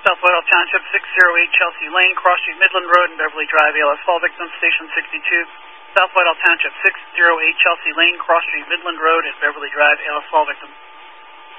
South Whitehall Township, 608 Chelsea Lane, Cross Street, Midland Road, and Beverly Drive, ALS fall victim, Station 62. South Whitehall Township, 608 Chelsea Lane, Cross Street, Midland Road, and Beverly Drive, ALS fall victim.